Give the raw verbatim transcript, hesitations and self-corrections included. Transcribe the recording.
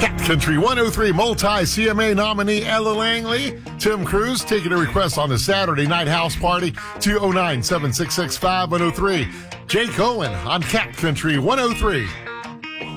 Cat Country one oh three multi-C M A nominee Ella Langley. Tim Cruz taking a request on the Saturday Night House Party, two oh nine, seven six six, five one oh three. Jake Owen on Cat Country one oh three.